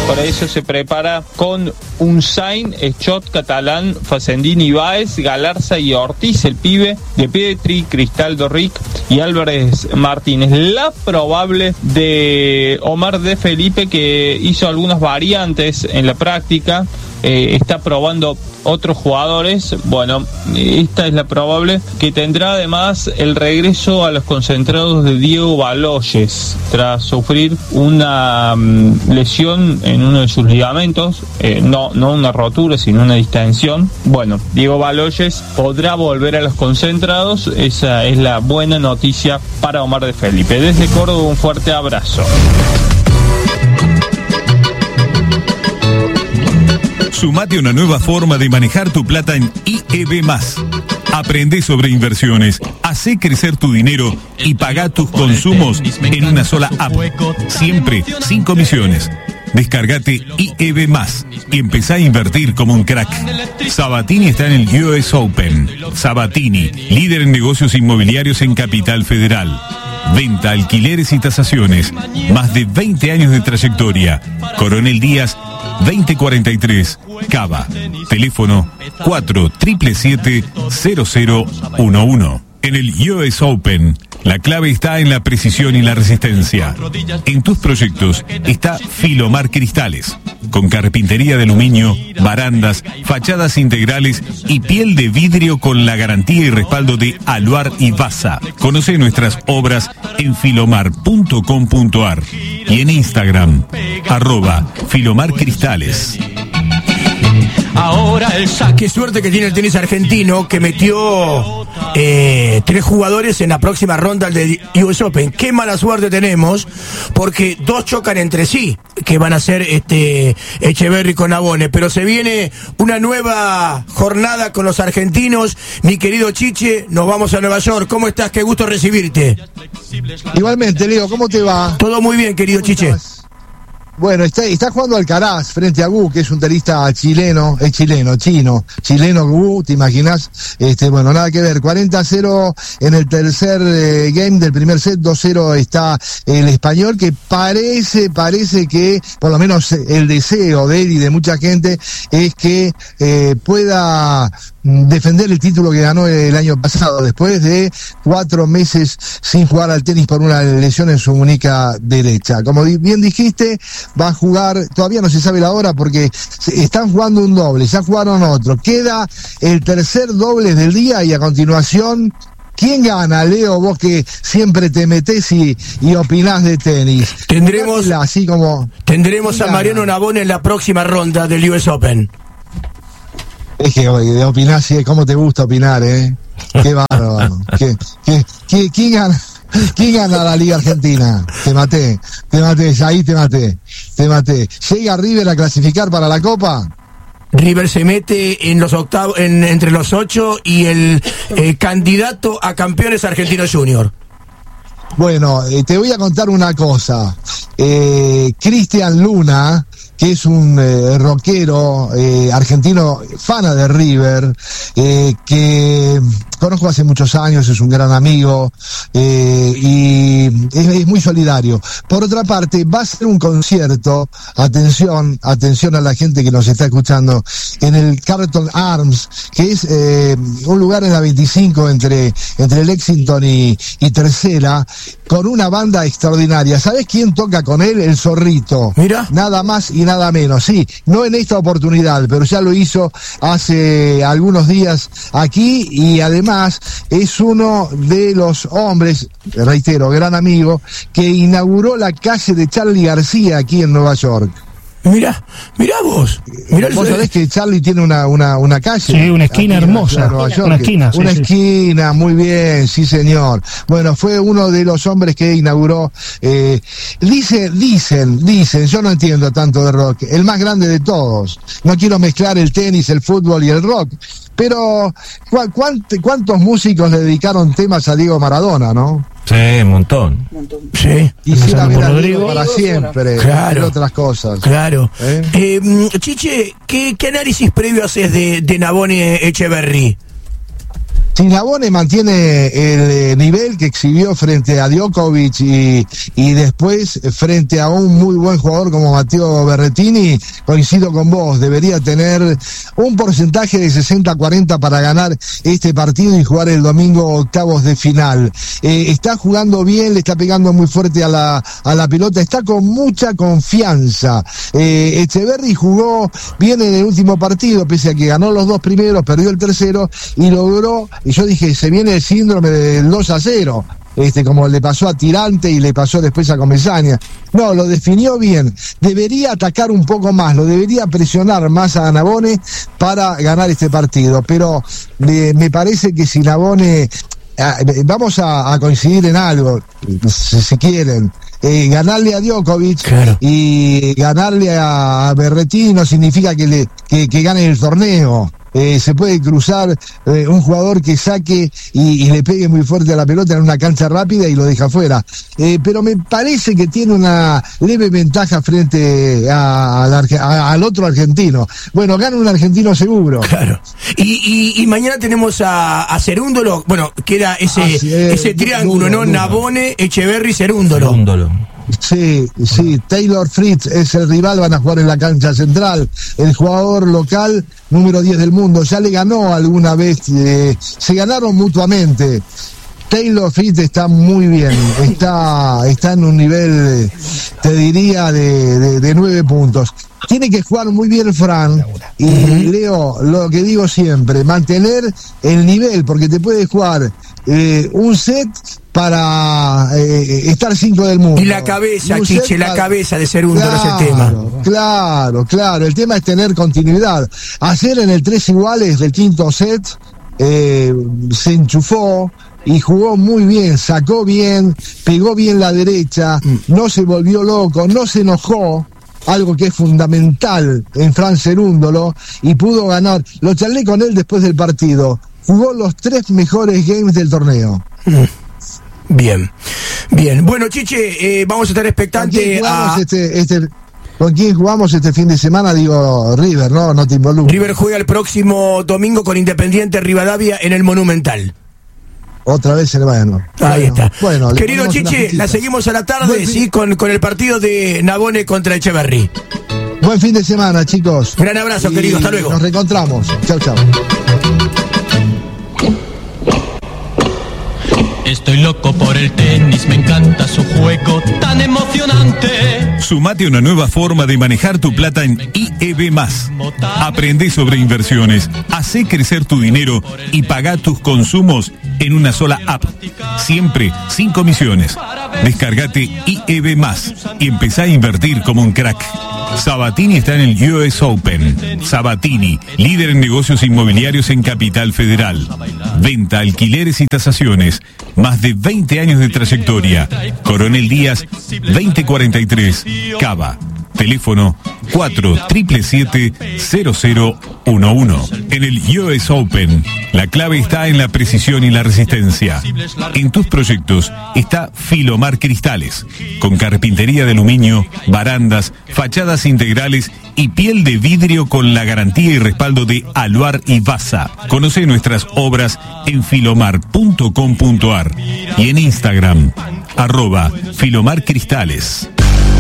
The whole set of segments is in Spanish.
Por eso se prepara con Unzain, Schott, Catalán, Facendini, Báez, Galarza y Ortiz, el pibe, de Pietri, Cristaldo, Rick y Álvarez Martínez. La probable de Omar de Felipe, que hizo algunas variantes en la práctica, está probando otros jugadores. Bueno, esta es la probable, que tendrá además el regreso a los concentrados de Diego Baloyes tras sufrir una lesión en uno de sus ligamentos, no una rotura sino una distensión. Bueno, Diego Baloyes podrá volver a los concentrados, esa es la buena noticia para Omar de Felipe. Desde Córdoba un fuerte abrazo. Sumate a una nueva forma de manejar tu plata en IEB+. Aprende sobre inversiones, hacé crecer tu dinero y pagá tus consumos en una sola app. Siempre sin comisiones. Descargate IEB+ y empezá a invertir como un crack. Sabatini está en el US Open. Sabatini, líder en negocios inmobiliarios en Capital Federal. Venta, alquileres y tasaciones. Más de 20 años de trayectoria. Coronel Díaz 2043, Cava. Teléfono 4777-0011. En el US Open, la clave está en la precisión y la resistencia. En tus proyectos está Filomar Cristales, con carpintería de aluminio, barandas, fachadas integrales y piel de vidrio con la garantía y respaldo de Aluar y Basa. Conoce nuestras obras en filomar.com.ar y en Instagram, @FilomarCristales. Ahora el saque. Qué suerte que tiene el tenis argentino, que metió 3 jugadores en la próxima ronda del US Open. Qué mala suerte tenemos, porque 2 chocan entre sí, que van a ser Echeverri con Navone. Pero se viene una nueva jornada con los argentinos. Mi querido Chiche, nos vamos a Nueva York. ¿Cómo estás? Qué gusto recibirte. Igualmente, Leo, ¿cómo te va? Todo muy bien, querido Chiche. Bueno, está jugando Alcaraz frente a Gu, que es un tenista chileno Gu, ¿te imaginas? Bueno, nada que ver, 40-0 en el tercer game del primer set, 2-0 está el español, que parece que, por lo menos el deseo de él y de mucha gente, es que pueda defender el título que ganó el año pasado, después de 4 meses sin jugar al tenis por una lesión en su muñeca derecha. Como bien dijiste, va a jugar, todavía no se sabe la hora porque están jugando un doble, ya jugaron otro, queda el tercer doble del día y a continuación, ¿quién gana, Leo? Vos que siempre te metés y opinás de tenis. Tendremos a Mariano Navone en la próxima ronda del US Open. Es que de opinar, sí, cómo te gusta opinar, Qué bárbaro. ¿Quién gana? ¿Quién gana la Liga Argentina? Te maté, ahí te maté. ¿Llega River a clasificar para la Copa? River se mete en los octavos, entre los 8 y el candidato a campeones argentinos junior. Bueno, te voy a contar una cosa. Cristian Luna, que es un rockero argentino, fana de River, que conozco hace muchos años, es un gran amigo y es muy solidario. Por otra parte, va a ser un concierto, atención a la gente que nos está escuchando, en el Carlton Arms, que es un lugar en la 25 entre Lexington y Tercera, con una banda extraordinaria. ¿Sabés quién toca con él? El Zorrito. Mira. Nada más y nada menos, sí, no en esta oportunidad, pero ya lo hizo hace algunos días aquí y además es uno de los hombres, reitero, gran amigo, que inauguró la calle de Charly García aquí en Nueva York. Mirá vos. Vos sabés que Charly tiene una calle. Sí, una esquina hermosa. Una esquina, muy bien, sí señor. Bueno, fue uno de los hombres que inauguró, dicen, yo no entiendo tanto de rock, el más grande de todos. No quiero mezclar el tenis, el fútbol y el rock, pero ¿cuántos músicos le dedicaron temas a Diego Maradona, no? Sí, un montón. Sí. Quisiera ver a Diego para siempre, claro, otras cosas. Claro. Chiche, ¿qué análisis previo haces de Navone Echeverri? Si Navone mantiene el nivel que exhibió frente a Djokovic y después frente a un muy buen jugador como Matteo Berrettini, coincido con vos, debería tener un porcentaje de 60-40 para ganar este partido y jugar el domingo octavos de final. Está jugando bien, le está pegando muy fuerte a la pelota, está con mucha confianza. Etcheverry jugó bien en el último partido, pese a que ganó los dos primeros, perdió el tercero y logró. Y yo dije, se viene el síndrome del 2-0, como le pasó a Tirante y le pasó después a Comesaña. No, lo definió bien. Debería atacar un poco más, lo debería presionar más a Navone para ganar este partido. Pero me parece que si Navone... vamos a coincidir en algo, si quieren. Ganarle a Djokovic, claro, y ganarle a Berrettini no significa que gane el torneo. Se puede cruzar un jugador que saque y le pegue muy fuerte a la pelota en una cancha rápida y lo deja fuera. Pero me parece que tiene una leve ventaja frente al otro argentino. Bueno, gana un argentino seguro. Claro. Y mañana tenemos a Cerúndolo. Bueno, queda ese triángulo, ¿no? Navone, Etcheverry, Cerúndolo. Sí, Taylor Fritz es el rival, van a jugar en la cancha central. El jugador local, número 10 del mundo, ya le ganó alguna vez, se ganaron mutuamente. Taylor Fritz está muy bien, está en un nivel, te diría, de 9 puntos. Tiene que jugar muy bien Fran, y Leo, lo que digo siempre, mantener el nivel, porque te puede jugar un set para estar 5 del mundo. Y la cabeza, Chiche, la cabeza de Cerúndolo, claro, es el tema. Claro, el tema es tener continuidad. Ayer en el 3 iguales del quinto set, se enchufó y jugó muy bien, sacó bien, pegó bien la derecha, no se volvió loco, no se enojó, algo que es fundamental en Fran Cerúndolo, y pudo ganar. Lo charlé con él después del partido. Jugó los 3 mejores games del torneo. Bien. Bueno, Chiche, vamos a estar expectantes ¿Con quién jugamos este fin de semana? Digo, River, no te involucres. River juega el próximo domingo con Independiente Rivadavia en el Monumental. Otra vez el Bayern. Ahí está. Bueno, querido Chiche, la seguimos a la tarde, sí, con el partido de Navone contra Etcheverry. Buen fin de semana, chicos. Gran abrazo, querido. Hasta luego. Nos reencontramos. Chau. Estoy loco por el tenis, me encanta su juego tan emocionante. Sumate a una nueva forma de manejar tu plata en IEB+. Aprende sobre inversiones, hacé crecer tu dinero y pagá tus consumos en una sola app. Siempre sin comisiones. Descargate IEB+ y empezá a invertir como un crack. Sabatini está en el US Open. Sabatini, líder en negocios inmobiliarios en Capital Federal. Venta, alquileres y tasaciones. Más de 20 años de trayectoria. Coronel Díaz, 2043, Cava. Teléfono 477-0011. En el US Open, la clave está en la precisión y la resistencia. En tus proyectos está Filomar Cristales, con carpintería de aluminio, barandas, fachadas integrales y piel de vidrio con la garantía y respaldo de Aluar y Basa. Conoce nuestras obras en filomar.com.ar y en Instagram, @filomarcristales.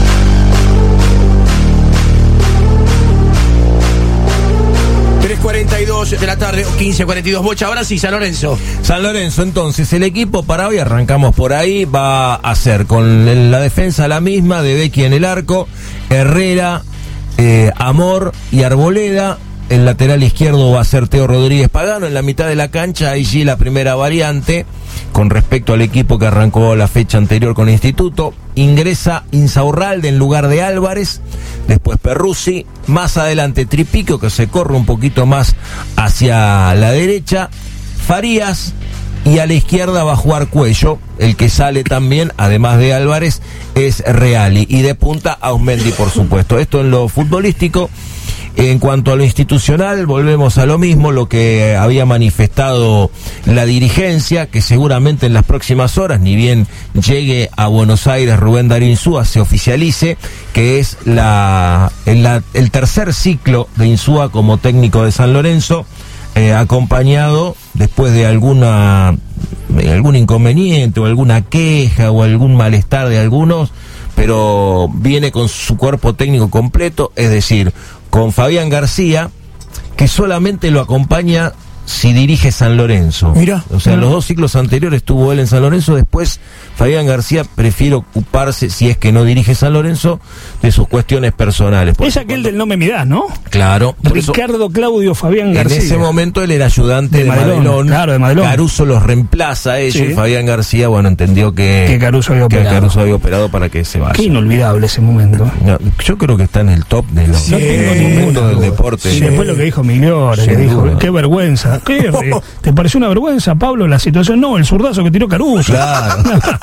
3:42 de la tarde, 15:42, Bocha. Ahora sí, San Lorenzo. Entonces, el equipo para hoy, arrancamos por ahí, va a ser con la defensa la misma, de Becchi en el arco, Herrera, Amor y Arboleda. El lateral izquierdo va a ser Teo Rodríguez Pagano. En la mitad de la cancha, allí la primera variante con respecto al equipo que arrancó la fecha anterior con Instituto. Ingresa Insaurralde en lugar de Álvarez, después Perruzzi, más adelante Tripico, que se corre un poquito más hacia la derecha, Farías, y a la izquierda va a jugar Cuello. El que sale también, además de Álvarez, es Reali, y de punta Ausmendi, por supuesto. Esto en lo futbolístico. En cuanto a lo institucional, volvemos a lo mismo, lo que había manifestado la dirigencia, que seguramente en las próximas horas, ni bien llegue a Buenos Aires Rubén Darío Insúa, se oficialice, que es el tercer ciclo de Insúa como técnico de San Lorenzo. acompañado después de algún inconveniente o alguna queja o algún malestar de algunos, pero viene con su cuerpo técnico completo, es decir, con Fabián García, que solamente lo acompaña si dirige San Lorenzo. Mira. O sea, los 2 ciclos anteriores estuvo él en San Lorenzo, después Fabián García prefiere ocuparse, si es que no dirige San Lorenzo, de sus cuestiones personales. Es aquel del No Me Midás, ¿no? Claro. Ricardo Claudio Fabián García. En ese momento él era ayudante de Madelón. Claro, de Madelón. Caruso los reemplaza a ellos, Sí. y Fabián García, bueno, entendió que Caruso había operado. para que se vaya. Qué inolvidable ese momento. No, yo creo que está en el top de los No tengo ninguna momentos del duda. deporte. Sí. Después lo que dijo Migliore, Sin que dijo, duda. qué vergüenza. ¿Te pareció una vergüenza, Pablo, la situación? No, el zurdazo que tiró Caruso. Claro.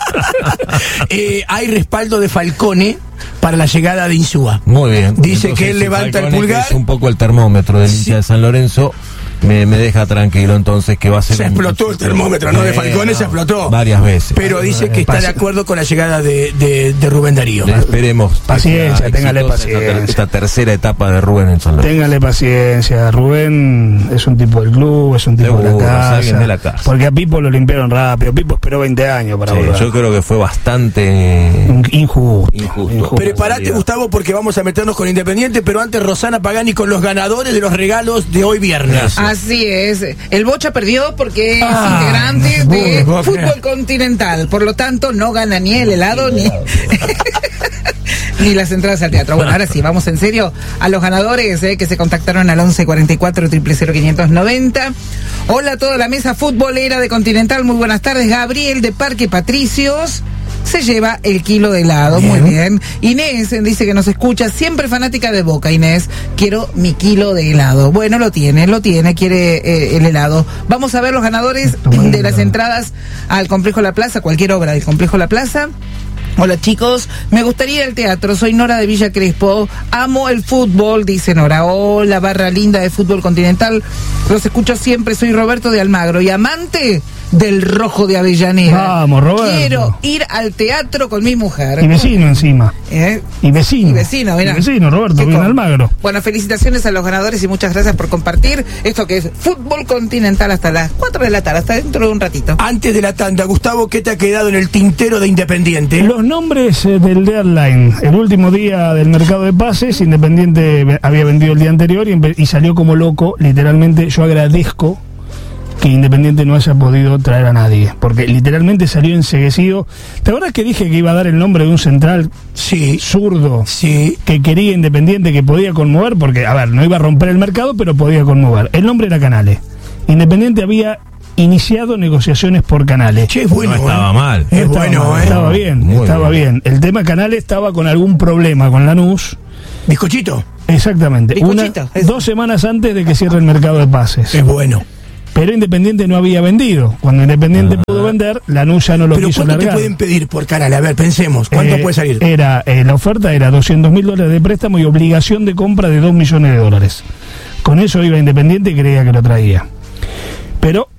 Hay respaldo de Falcone para la llegada de Insúa. Muy bien. Dice que él levanta el Falcone, pulgar. que es un poco el termómetro del hincha de San Lorenzo. Me deja tranquilo entonces que va a ser... Se explotó el termómetro, ¿no? De Falcone se explotó. Varias veces. Pero dice que está de acuerdo con la llegada de Rubén Darío. Esperemos. Paciencia, que sea téngale exitosa paciencia. esta tercera etapa de Rubén en San Lorenzo. Téngale paciencia, Rubén es un tipo del club, es un tipo Seguro, de es alguien la de la casa. Porque a Pipo lo limpiaron rápido. Pipo esperó 20 años para Sí, volver. yo creo que fue bastante Injusto. Preparate, Gustavo, porque vamos a meternos con Independiente, pero antes Rosana Pagani con los ganadores de los regalos de hoy viernes. Así es. El Bocha perdió porque es Ah, integrante de bueno, Fútbol Continental. Por lo tanto, no gana ni el helado ni... ni las entradas al teatro. Bueno, ahora sí, vamos en serio a los ganadores que se contactaron al 1144 000 590. Hola a toda la mesa futbolera de Continental, muy buenas tardes. Gabriel de Parque Patricios se lleva el kilo de helado, muy bien. Inés dice que nos escucha, siempre fanática de Boca. Inés, quiero mi kilo de helado. Bueno, lo tiene, quiere el helado. Vamos a ver los ganadores de las entradas al Complejo La Plaza, cualquier obra del Complejo La Plaza. Hola chicos, me gustaría ir al teatro, soy Nora de Villa Crespo, amo el fútbol, dice Nora. Hola, barra linda de Fútbol Continental, los escucho siempre, soy Roberto de Almagro y amante del Rojo de Avellaneda. Vamos, Roberto. Quiero ir al teatro con mi mujer. Y vecino encima. Y vecino, mirá. Roberto, bien Almagro. Bueno, felicitaciones a los ganadores y muchas gracias por compartir esto que es Fútbol Continental hasta las 4 de la tarde, hasta dentro de un ratito. Antes de la tanda, Gustavo, ¿qué te ha quedado en el tintero de Independiente? Los nombres del deadline. El último día del mercado de pases, Independiente había vendido el día anterior y salió como loco. Literalmente, yo agradezco que Independiente no haya podido traer a nadie, porque literalmente salió enceguecido. ¿Te acuerdas que dije que iba a dar el nombre de un central zurdo que quería Independiente, que podía conmover? Porque, a ver, no iba a romper el mercado, pero podía conmover. El nombre era Canales. Independiente había iniciado negociaciones por Canales. Che, es bueno, no estaba mal. Es bueno, Estaba bien, Muy estaba bien. El tema Canales estaba con algún problema con Lanús. Bizcochito. Exactamente. Bizcochito, 2 semanas antes de que cierre el mercado de pases. Es bueno. Pero Independiente no había vendido. Cuando Independiente pudo vender, Lanús ya no lo Pero quiso ¿cuánto largar. te pueden pedir por Canales? A ver, pensemos. ¿Cuánto puede salir? La oferta era $200.000 de préstamo y obligación de compra de $2 millones. Con eso iba Independiente y creía que lo traía. Pero